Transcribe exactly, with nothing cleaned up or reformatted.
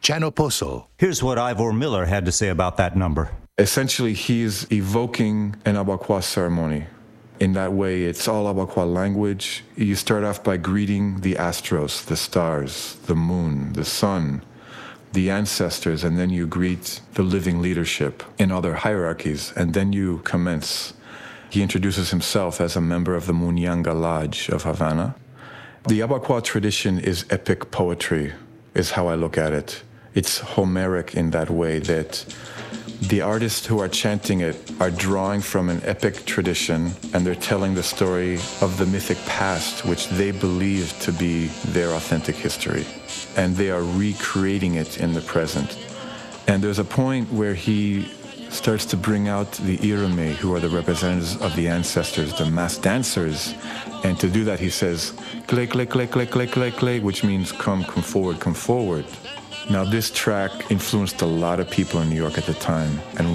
Chano Poso. Here's what Ivor Miller had to say about that number. Essentially, he's evoking an Abuakwa ceremony. In that way, it's all Abuakwa language. You start off by greeting the astros, the stars, the moon, the sun, the ancestors, and then you greet the living leadership in other hierarchies, and then you commence. He introduces himself as a member of the Munyanga Lodge of Havana. The Abuakwa tradition is epic poetry, is how I look at it. It's Homeric in that way that the artists who are chanting it are drawing from an epic tradition, and they're telling the story of the mythic past, which they believe to be their authentic history. And they are recreating it in the present. And there's a point where he starts to bring out the Irame, who are the representatives of the ancestors, the mass dancers. And to do that, he says, "Kle, kle, kle, kle, kle, kle, kle," which means come, come forward, come forward. Now, this track influenced a lot of people in New York at the time. And